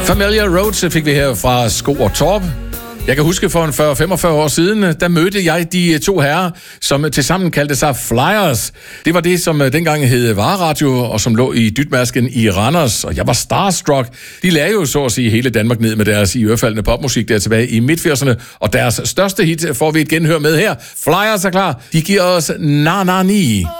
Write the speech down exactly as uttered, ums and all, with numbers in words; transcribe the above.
Familiar Roads fik vi her fra Sko og Torp. Jeg kan huske for en fyrre til femogfyrre år siden, der mødte jeg de to herrer, som tilsammen kaldte sig Flyers. Det var det, som dengang hed Vareradio, og som lå i Dytmasken i Randers, og jeg var starstruck. De lagde jo så at sige hele Danmark ned med deres i ørefaldende popmusik der tilbage i midt-firserne, og deres største hit får vi et genhør med her. Flyers er klar. De giver os Na Na Ni.